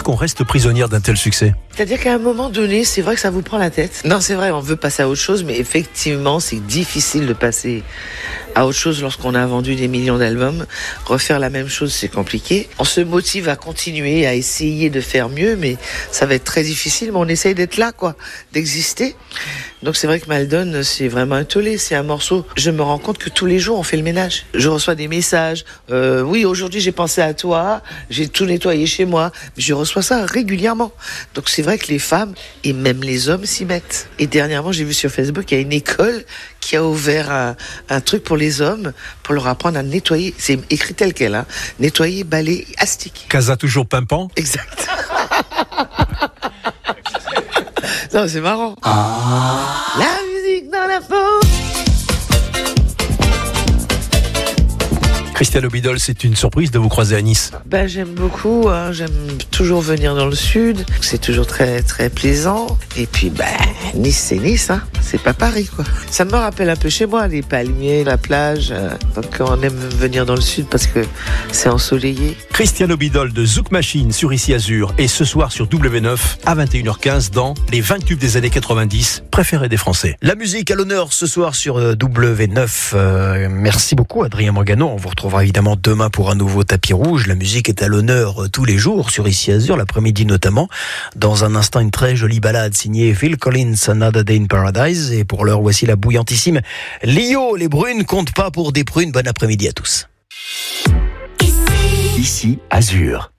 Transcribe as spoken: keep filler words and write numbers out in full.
qu'on reste prisonnière d'un tel succès? C'est-à-dire qu'à un moment donné, c'est vrai que ça vous prend la tête. Non, c'est vrai, on veut passer à autre chose, mais effectivement, c'est difficile de passer à autre chose lorsqu'on a vendu des millions d'albums. Refaire la même chose, c'est compliqué. On se motive à continuer, à essayer de faire mieux, mais ça va être très difficile. Mais on essaye d'être là, quoi, d'exister. Donc c'est vrai que Maldon, c'est vraiment un tollé, c'est un morceau. Je me rends compte que tous les jours, on fait le ménage. Je reçois des messages. Euh, oui, aujourd'hui, j'ai pensé à toi. J'ai tout nettoyé chez moi. Je reçois ça régulièrement. Donc c'est vrai que les femmes et même les hommes s'y mettent. Et dernièrement, j'ai vu sur Facebook qu'il y a une école qui a ouvert un, un truc pour les hommes, pour leur apprendre à nettoyer. C'est écrit tel quel, hein. Nettoyer, balayer, astic. Casa toujours pimpant. Exact. Non, c'est marrant. Ah. La musique dans la peau. Christiane Obidol, c'est une surprise de vous croiser à Nice. Ben, j'aime beaucoup, hein, j'aime toujours venir dans le sud, c'est toujours très très plaisant. Et puis ben, Nice c'est Nice, hein, c'est pas Paris quoi. Ça me rappelle un peu chez moi, les palmiers, la plage. Euh, donc on aime venir dans le sud parce que c'est ensoleillé. Christiane Obidol de Zouk Machine sur Ici Azur et ce soir sur W neuf à vingt et une heures quinze dans les vingt tubes des années quatre-vingt-dix préférés des Français. La musique à l'honneur ce soir sur W neuf. Euh, merci beaucoup Adrien Mangano. On vous retrouvera évidemment demain pour un nouveau tapis rouge. La musique est à l'honneur tous les jours sur Ici Azur, l'après-midi notamment. Dans un instant, une très jolie balade signée Phil Collins, Another Day in Paradise. Et pour l'heure, voici la bouillantissime Lio. Les brunes comptent pas pour des prunes. Bon après-midi à tous. Ici Azur.